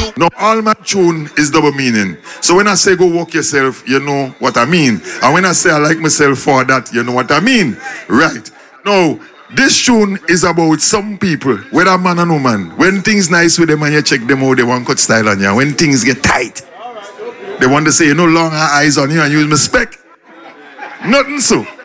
Now, all my tune is double meaning. So when I say go walk yourself, you know what I mean. And when I say I like myself for that, you know what I mean. Right. Now, this tune is about some people, whether man or woman. When things nice with them and you check them out, they want cut style on you. When things get tight, they want to say, you know, long eyes on you and use my spec. Nothing so.